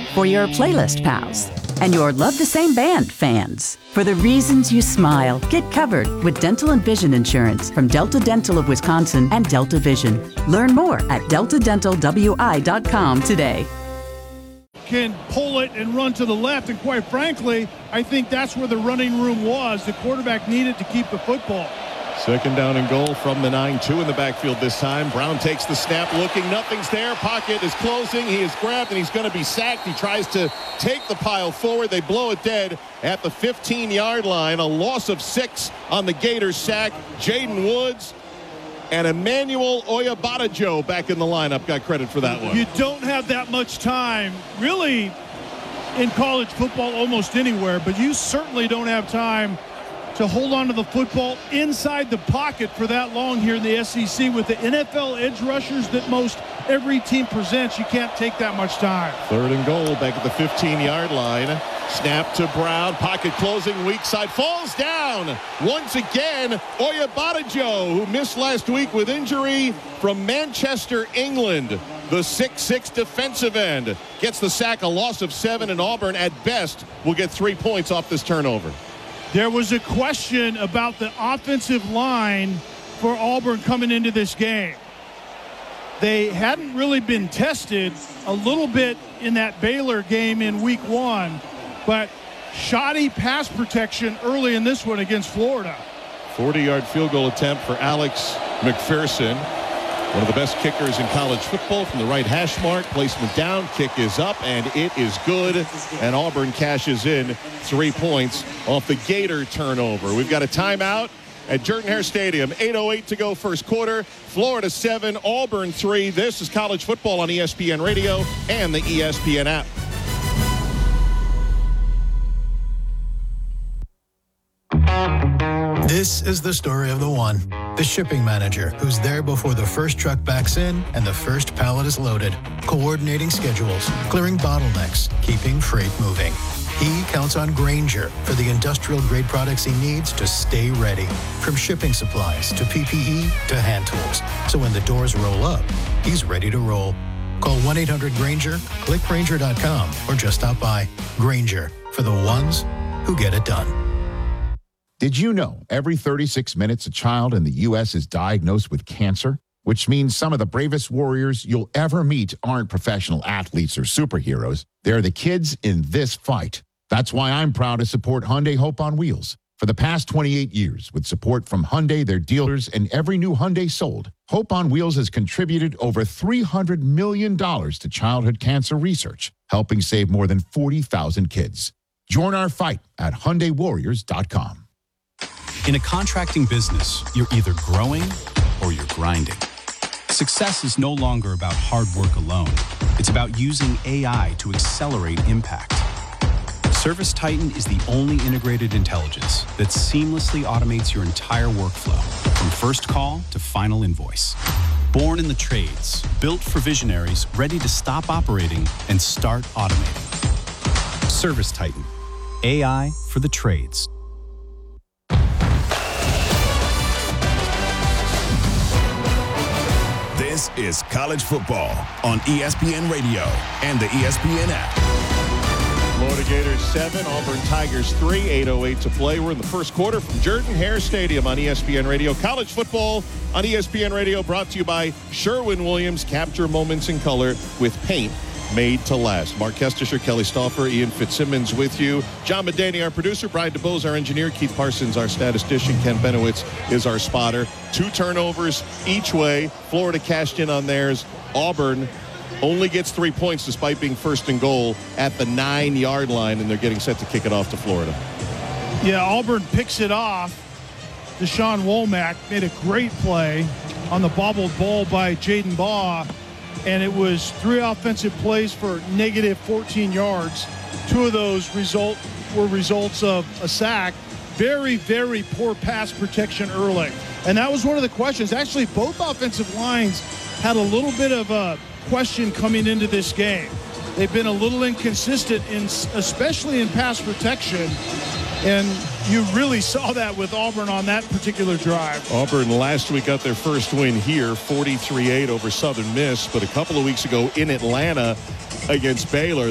for your playlist pals and your love the same band fans. For the reasons you smile, get covered with dental and vision insurance from Delta Dental of Wisconsin and Delta Vision. Learn more at deltadentalwi.com today. Can pull it and run to the left, and quite frankly, I think that's where the running room was. The quarterback needed to keep the football. Second down and goal from the 9-2 in the backfield this time. Brown takes the snap, looking, nothing's there. Pocket is closing. He is grabbed, and he's going to be sacked. He tries to take the pile forward. They blow it dead at the 15-yard line. A loss of 6 on the Gators sack. Jaden Woods and Emmanuel Oyabadajo back in the lineup got credit for that one. You don't have that much time, really, in college football almost anywhere, but you certainly don't have time to hold on to the football inside the pocket for that long here in the SEC. With the NFL edge rushers that most every team presents, you can't take that much time. Third and goal back at the 15-yard line. Snap to Brown. Pocket closing. Weak side. Falls down. Once again, Oyabadajo, who missed last week with injury from Manchester, England. The 6'6 defensive end gets the sack. A loss of 7, and Auburn at best will get 3 points off this turnover. There was a question about the offensive line for Auburn coming into this game. They hadn't really been tested a little bit in that Baylor game in week 1, but shoddy pass protection early in this one against Florida. 40-yard field goal attempt for Alex McPherson. One of the best kickers in college football from the right hash mark. Placement down, kick is up, and it is good. And Auburn cashes in 3 points off the Gator turnover. We've got a timeout at Jordan-Hare Stadium. 8:08 to go first quarter. Florida 7, Auburn 3. This is college football on ESPN Radio and the ESPN app. This is the story of the one. The shipping manager who's there before the first truck backs in and the first pallet is loaded, coordinating schedules, clearing bottlenecks, keeping freight moving. He counts on Grainger for the industrial-grade products he needs to stay ready, from shipping supplies to PPE to hand tools. So when the doors roll up, he's ready to roll. Call 1-800-GRAINGER, click Grainger.com, or just stop by. Grainger, for the ones who get it done. Did you know every 36 minutes a child in the U.S. is diagnosed with cancer? Which means some of the bravest warriors you'll ever meet aren't professional athletes or superheroes. They're the kids in this fight. That's why I'm proud to support Hyundai Hope on Wheels. For the past 28 years, with support from Hyundai, their dealers, and every new Hyundai sold, Hope on Wheels has contributed over $300 million to childhood cancer research, helping save more than 40,000 kids. Join our fight at HyundaiWarriors.com. In a contracting business, you're either growing or you're grinding. Success is no longer about hard work alone. It's about using AI to accelerate impact. ServiceTitan is the only integrated intelligence that seamlessly automates your entire workflow, from first call to final invoice. Born in the trades, built for visionaries ready to stop operating and start automating. ServiceTitan, AI for the trades. This is college football on ESPN Radio and the ESPN app. Florida Gators 7, Auburn Tigers 3, 8:08 to play. We're in the first quarter from Jordan-Hare Stadium on ESPN Radio. College football on ESPN Radio brought to you by Sherwin-Williams. Capture moments in color with paint made to last. Mark Kestisher, Kelly Stauffer, Ian Fitzsimmons with you. John Medani, our producer. Brian DeBose, our engineer. Keith Parsons, our statistician. Ken Benowitz is our spotter. 2 turnovers each way. Florida cashed in on theirs. Auburn only gets 3 points despite being first and goal at the 9-yard line, and they're getting set to kick it off to Florida. Yeah, Auburn picks it off. Deshaun Womack made a great play on the bobbled ball by Jaden Baugh, and it was 3 offensive plays for negative 14 yards. 2 of those were results of a sack. Very, very poor pass protection early. And that was one of the questions. Actually, both offensive lines had a little bit of a question coming into this game. They've been a little inconsistent, especially in pass protection. And you really saw that with Auburn on that particular drive. Auburn last week got their first win here, 43-8 over Southern Miss. But a couple of weeks ago in Atlanta against Baylor,